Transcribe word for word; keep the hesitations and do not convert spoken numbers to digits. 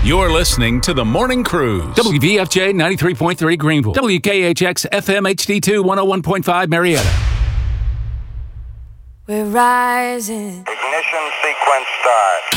You're listening to The Morning Cruise. W V F J ninety-three point three Greenville. W K H X F M H D two one oh one point five Marietta. We're rising. Ignition sequence start.